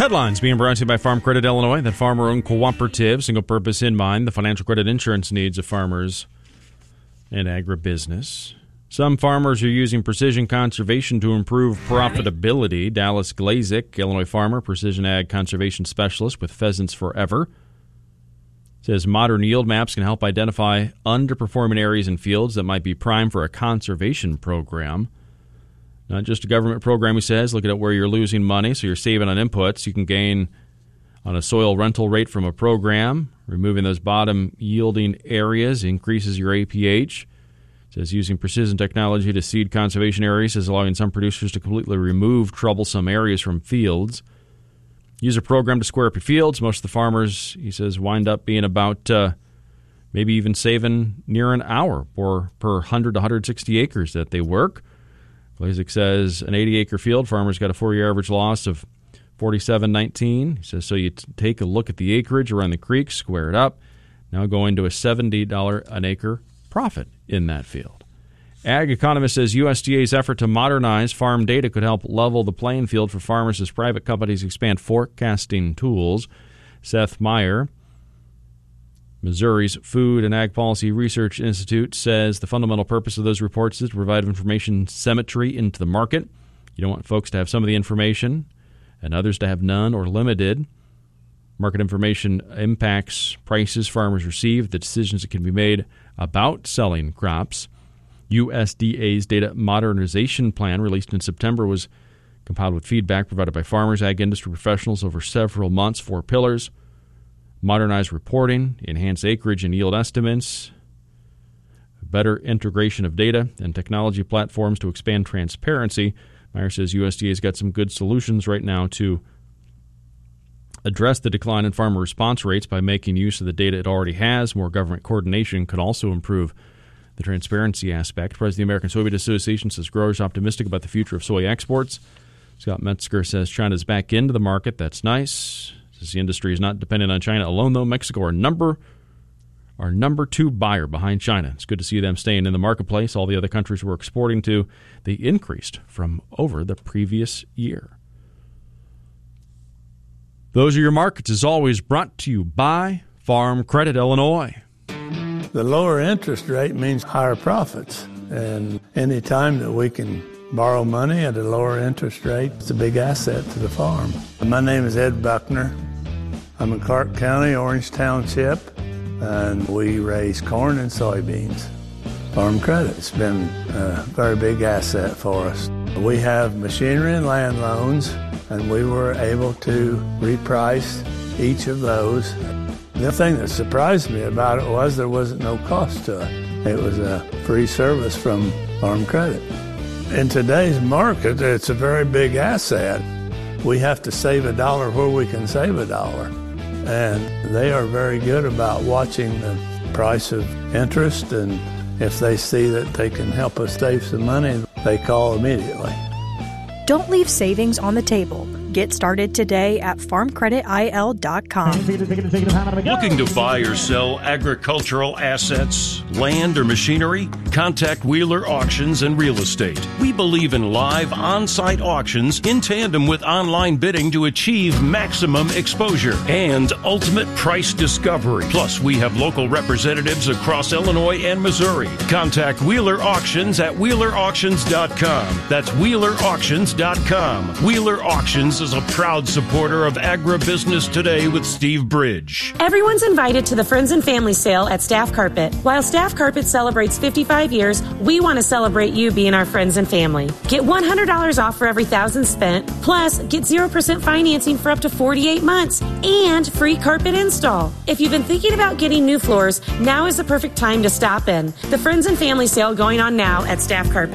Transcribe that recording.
Headlines being brought to you by Farm Credit Illinois, that farmer-owned cooperative, single purpose in mind, the financial credit insurance needs of farmers and agribusiness. Some farmers are using precision conservation to improve profitability. Dallas Glazik, Illinois farmer, precision ag conservation specialist with Pheasants Forever, says modern yield maps can help identify underperforming areas and fields that might be prime for a conservation program. Not just a government program, he says, looking at where you're losing money, so you're saving on inputs. You can gain on a soil rental rate from a program. Removing those bottom-yielding areas increases your APH. It says using precision technology to seed conservation areas is allowing some producers to completely remove troublesome areas from fields. Use a program to square up your fields. Most of the farmers, he says, wind up being about maybe even saving near an hour per 100 to 160 acres that they work. Glazik says an 80-acre field, farmers got a 4-year average loss of $47.19. He says, so you take a look at the acreage around the creek, square it up, now going to a $70 an acre profit in that field. Ag economist says USDA's effort to modernize farm data could help level the playing field for farmers as private companies expand forecasting tools. Seth Meyer, Missouri's Food and Ag Policy Research Institute, says the fundamental purpose of those reports is to provide information symmetry into the market. You don't want folks to have some of the information and others to have none or limited. Market information impacts prices farmers receive, the decisions that can be made about selling crops. USDA's Data Modernization Plan, released in September, was compiled with feedback provided by farmers, ag industry professionals over several months. 4 pillars: modernize reporting, enhance acreage and yield estimates, better integration of data and technology platforms to expand transparency. Meyer says USDA's got some good solutions right now to address the decline in farmer response rates by making use of the data it already has. More government coordination could also improve the transparency aspect. President of the American Soybean Association says growers are optimistic about the future of soy exports. Scott Metzger says China's back into the market. That's nice. Says the industry is not dependent on China alone, though. Mexico, our number 2 buyer behind China. It's good to see them staying in the marketplace. All the other countries we're exporting to, they increased from over the previous year. Those are your markets, as always, brought to you by Farm Credit Illinois. The lower interest rate means higher profits. And any time that we can borrow money at a lower interest rate, it's a big asset to the farm. My name is Ed Buckner. I'm in Clark County, Orange Township, and we raise corn and soybeans. Farm Credit's been a very big asset for us. We have machinery and land loans, and we were able to reprice each of those. The thing that surprised me about it was there wasn't no cost to it. It was a free service from Farm Credit. In today's market, it's a very big asset. We have to save $1 where we can save $1. And they are very good about watching the price of interest, and if they see that they can help us save some money, they call immediately. Don't leave savings on the table. Get started today at farmcreditil.com. Looking to buy or sell agricultural assets, land, or machinery? Contact Wheeler Auctions and Real Estate. We believe in live on-site auctions in tandem with online bidding to achieve maximum exposure and ultimate price discovery. Plus, we have local representatives across Illinois and Missouri. Contact Wheeler Auctions at WheelerAuctions.com. That's WheelerAuctions.com. Wheeler Auctions is a proud supporter of Agribusiness Today with Steve Bridge. Everyone's invited to the Friends and Family Sale at Staff Carpet. While Staff Carpet celebrates 55 years, we want to celebrate you being our friends and family. Get $100 off for every $1,000 spent, plus get 0% financing for up to 48 months and free carpet install. If you've been thinking about getting new floors, now is the perfect time to stop in. The Friends and Family Sale going on now at Staff Carpet.